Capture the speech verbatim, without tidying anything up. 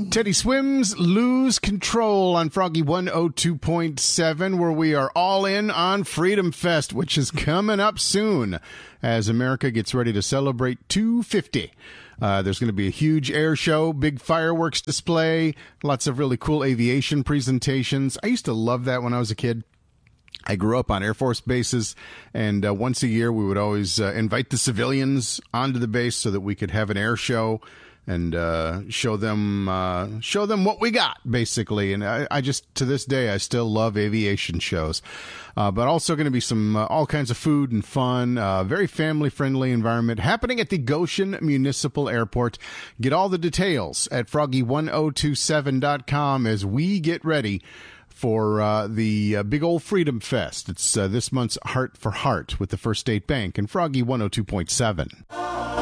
Teddy Swims Lose Control on Froggy one oh two point seven, where we are all in on Freedom Fest, which is coming up soon as America gets ready to celebrate two fifty. Uh, there's going to be a huge air show, big fireworks display, lots of really cool aviation presentations. I used to love that when I was a kid. I grew up on Air Force bases, and uh, once a year we would always uh, invite the civilians onto the base so that we could have an air show and uh, show them uh, show them what we got, basically. And I, I just, to this day, I still love aviation shows. Uh, but also going to be some uh, all kinds of food and fun, uh, very family-friendly environment happening at the Goshen Municipal Airport. Get all the details at froggy one oh two seven dot com as we get ready for uh, the uh, big old Freedom Fest. It's uh, this month's Heart for Heart with the First State Bank and Froggy one oh two point seven.